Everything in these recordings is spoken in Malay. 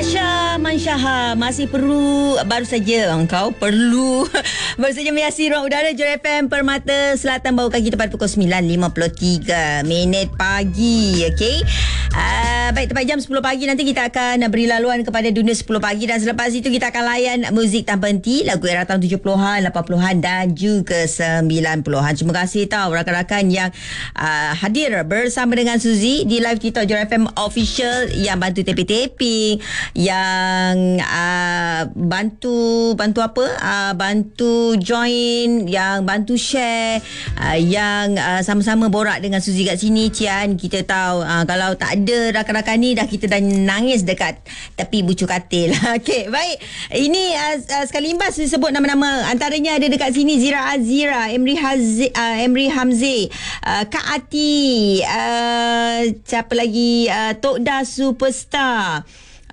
Tasha Mansyaha masih baru saja menghiasi ruang udara Johor FM Permata Selatan bawakan kita pada pukul 9.53 pagi. Okey. Baik, tepat jam 10 pagi nanti kita akan beri laluan kepada dunia 10 pagi, dan selepas itu kita akan layan muzik tanpa henti, lagu era tahun 70-an, 80-an dan juga 90-an. Terima kasih tahu rakan-rakan yang hadir bersama dengan Suzy di live TikTok Johor FM Official, yang bantu taping, yang bantu bantu join, yang bantu share, yang sama-sama borak dengan Suzy kat sini. Cian, kita tahu kalau tak ada rakan-rakan ni kita dah nangis dekat tepi bucu katil. Okey, baik. Ini sekali imbas disebut nama-nama, antaranya ada dekat sini Zira Azira, Emri Hamzi, Kak Ati, siapa lagi, Tokda Superstar,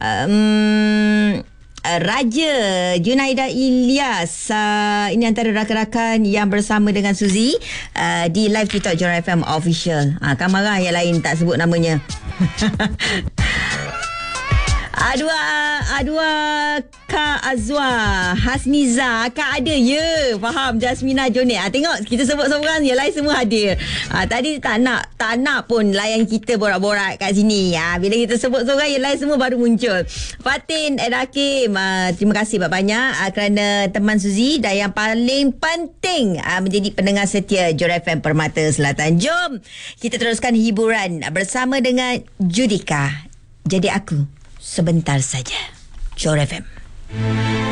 Raja, Junaida Ilyas. Ini antara rakan-rakan yang bersama dengan Suzy di live TikTok Johor FM Official. Kan marah yang lain tak sebut namanya. Adua Kak Azwa, Hasniza, Kak ada ya. Faham, Jasmina Jonet. Tengok kita sebut seorang, yang lain semua hadir. Tadi tak nak pun layan kita borak-borak kat sini. Bila kita sebut seorang, yang lain semua baru muncul. Fatin Ed Hakim, terima kasih banyak kerana teman Suzy, dan yang paling penting menjadi pendengar setia Johor FM Permata Selatan. Jom kita teruskan hiburan bersama dengan Judika. Jadi aku sebentar saja. Johor FM.